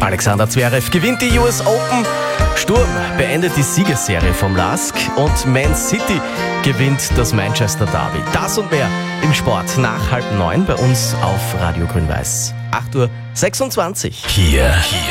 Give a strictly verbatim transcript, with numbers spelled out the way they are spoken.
Alexander Zverev gewinnt die U S Open. Sturm beendet die Siegesserie vom Lask und Man City gewinnt das Manchester Derby. Das und mehr im Sport nach halb neun bei uns auf Radio Grün-Weiß. acht Uhr sechsundzwanzig. Hier, hier